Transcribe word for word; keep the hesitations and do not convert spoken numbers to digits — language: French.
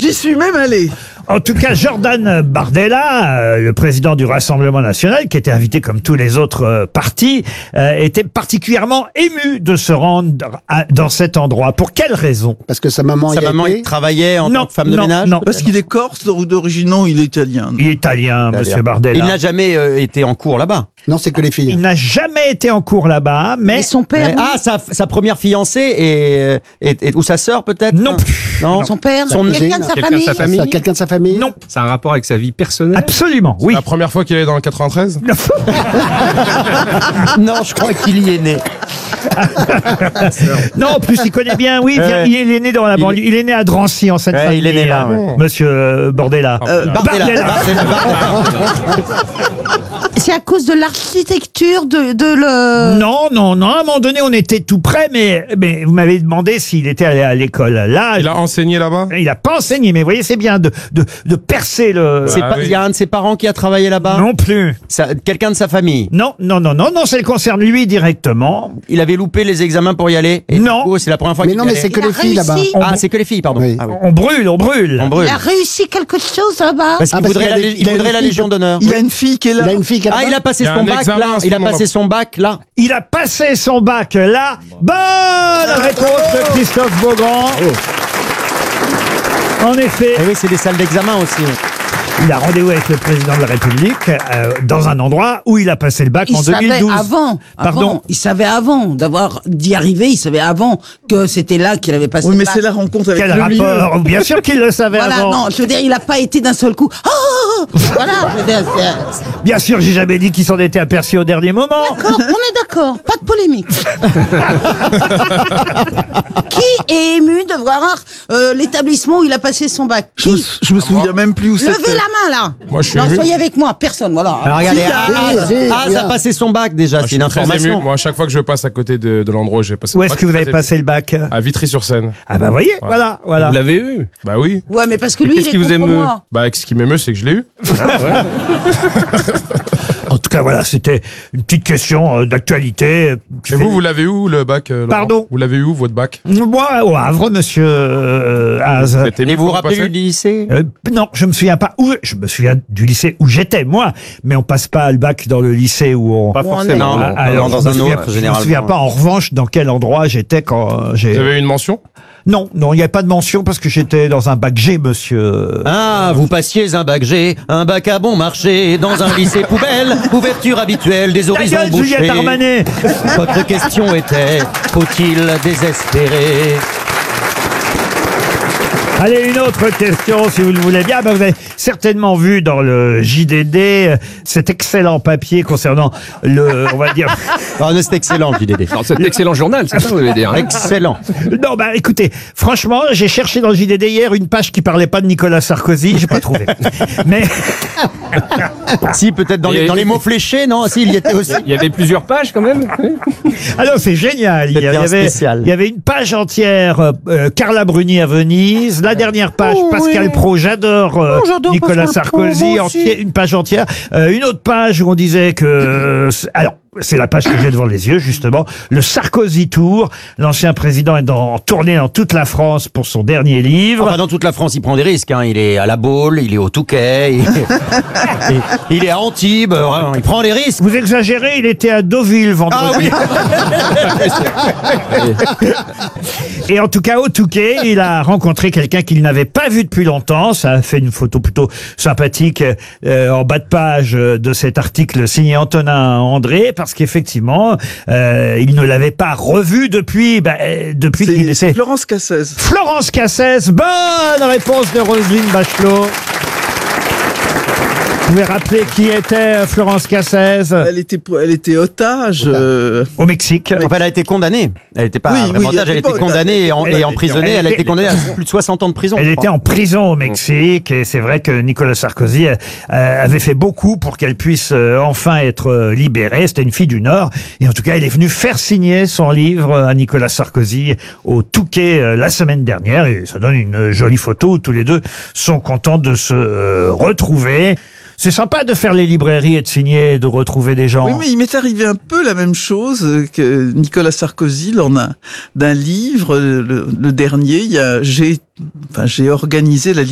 J'y suis même allé. En tout cas, Jordan Bardella, euh, le président du Rassemblement national, qui était invité comme tous les autres euh, partis, euh, était particulièrement ému de se rendre à- dans cet endroit. Pour quelle raison? Parce que sa maman Sa y a maman été. il travaillait en Non, tant que femme de non, ménage. non. Parce qu'il est corse ou d'origine, non, il est italien. Il est italien, monsieur Bardella. Il n'a jamais euh, été en cours là-bas. Non, c'est que les filles. Il n'a jamais été en cours là-bas, mais... Et son père, Mais- oui. ah, sa, sa première fiancée et, et, et- ou sa sœur peut-être. Non plus. Non. son père, Son- quelqu'un de sa Quelqu'un de famille. sa famille. Ça, quelqu'un de sa famille. Non, C'est un rapport avec sa vie personnelle. absolument, oui. La première fois qu'il est dans le quatre-vingt-treize. Non, je crois qu'il y est né. Non, en plus, il connaît bien, oui, Ouais. il, il est né dans la Il- banlieue. Il est né à Drancy, en seine Ouais, il est né là, ouais. Monsieur euh, Bordella. Euh, Bardella. Bardella. Bardella. C'est à cause de l'architecture de, de le. Non, non, non. À un moment donné, on était tout près, mais, mais vous m'avez demandé s'il était allé à l'école. Là, Il a enseigné là-bas. il a pas enseigné, mais vous voyez, c'est bien de, de, de percer le... C'est Ah pas- oui. Il y a un de ses parents qui a travaillé là-bas. Non plus. Ça- Quelqu'un de sa famille. Non, non, non, non, non, ça le concerne lui directement. Il avait loupé les examens pour y aller. Et Non. du coup, c'est la première fois Mais qu'il non, y mais allait. c'est que Il a les filles là-bas. réussi. Ah, c'est que les filles, pardon. Oui. Ah oui. On brûle, on brûle. On brûle. Il a réussi quelque chose là-bas. Parce qu'il Ah, parce voudrait, qu'il a la, des- il il a voudrait une la fille Légion que- d'honneur. Il a une fille qui est là. Il a une fille qui a Ah, il a passé Il y a son un bac examen là. à ce Il a moment-là. passé son bac là. Il a passé son bac là. Bonne réponse de Christophe Beaugrand. En effet, Eh oui, c'est des salles d'examen aussi. il a rendez-vous avec le président de la République euh, dans un endroit où il a passé le bac Il en savait deux mille douze. avant, Pardon. avant, il savait avant d'avoir d'y arriver, il savait avant que c'était là qu'il avait passé. Oui, mais le bac. c'est la rencontre avec Quel le lieu. rapport? Bien sûr qu'il le savait Voilà, avant. non, je veux dire, il n'a pas été d'un seul coup. Oh, voilà, je veux dire, c'est- Bien sûr, j'ai jamais dit qu'il s'en était aperçu au dernier moment. D'accord, on est d'accord, pas de polémique. Qui est ému de voir euh, l'établissement où il a passé son bac? Je me, Qui? je me souviens même plus où c'était. Levez la main là. Moi, je suis Non, ému. soyez avec moi, personne, voilà. Alors regardez, Si, ah, si, ah, si, ah, bien. ça a passé son bac déjà, Moi, je c'est suis une très ému. information. Moi, à chaque fois que je passe à côté de, de l'endroit où j'ai passé. Où le est-ce bac, que vous je suis avez très passé le bac? ému. À Vitry-sur-Seine. Ah bah voyez, voilà, voilà. Vous l'avez eu. Bah oui. Ouais, mais parce que lui, qu'est-ce il qui est vous contre émeut moi. Bah, ce qui m'émeut, c'est que je l'ai eu. En tout cas, voilà, c'était une petite question euh, d'actualité. Et vous, vous l'avez où le bac euh, Laurent Pardon Vous l'avez où votre bac Moi, au Havre, monsieur euh, Haas. Vous êtes ému Et vous vous pour rappelez passer du lycée Euh, non, je me souviens pas où. Je me souviens du lycée où j'étais, moi. Mais on passe pas le bac dans le lycée où on. Pas Où on forcément. Non, non. Alors, dans je me un souviens- autre, Je me généralement. souviens pas en revanche dans quel endroit j'étais quand euh, j'ai. Vous avez eu une mention Non, non, il n'y a pas de mention parce que j'étais dans un bac G, monsieur. Ah, vous passiez un bac G, un bac à bon marché, dans un lycée poubelle, ouverture habituelle des Ta horizons gueule, bouchés. Juliette Armanet. Votre question était, faut-il désespérer? Allez, une autre question, si vous le voulez bien. Ben, vous avez certainement vu dans le J D D euh, cet excellent papier concernant le, on va dire. Ah, c'est excellent, le J D D. Alors, c'est un excellent journal, c'est ça, vous voulez dire. hein Excellent. Non, bah écoutez, franchement, j'ai cherché dans le J D D hier une page qui parlait pas de Nicolas Sarkozy, j'ai pas trouvé. Mais Si, peut-être dans les, Et- dans les mots fléchés, non? Si, il y était aussi. Il y avait plusieurs pages quand même. alors c'est génial. Il y, C'était un avait, spécial. il y avait une page entière euh, euh, Carla Bruni à Venise, la dernière page Oh, Pascal oui. Pro, j'adore euh, Oh, j'adore Nicolas Pascal Pro, Sarkozy, moi aussi. entier- une page entière, Euh, une autre page où on disait que euh, c'est- alors c'est la page que j'ai devant les yeux, justement. Le Sarkozy Tour. L'ancien président est en tournée dans toute la France pour son dernier livre. Enfin, dans toute la France, il prend des risques. Hein. Il est à La Baule, il est au Touquet, il est, il est à Antibes. euh, Il prend des risques. Vous exagérez, il était à Deauville vendredi. Et en tout cas, au Touquet, il a rencontré quelqu'un qu'il n'avait pas vu depuis longtemps. Ça a fait une photo plutôt sympathique euh, en bas de page de cet article signé Antonin André, parce qu'effectivement, euh, il ne l'avait pas revu depuis, bah, euh, depuis qu'il C'est essaie. Florence Cassez. Florence Cassez, bonne réponse de Roselyne Bachelot. Vous pouvez rappeler qui était Florence Cassez Elle était, elle était otage. euh, au Mexique. Enfin, elle a été condamnée. Elle n'était pas Oui, vraiment oui, otage, elle elle était était pas condamnée et, en- Elle et était- emprisonnée. elle Elle a était- été condamnée à plus de soixante ans de prison. Elle je était crois. en prison au Mexique et c'est vrai que Nicolas Sarkozy euh, avait fait beaucoup pour qu'elle puisse euh, enfin être euh, libérée. C'était une fille du Nord et en tout cas, elle est venue faire signer son livre à Nicolas Sarkozy au Touquet euh, la semaine dernière et ça donne une jolie photo où tous les deux sont contents de se euh, retrouver. C'est sympa de faire les librairies et de signer et de retrouver des gens. Oui, mais il m'est arrivé un peu la même chose que Nicolas Sarkozy lors d'un d'un livre, le, le dernier. Il y a, j'ai, enfin, j'ai organisé la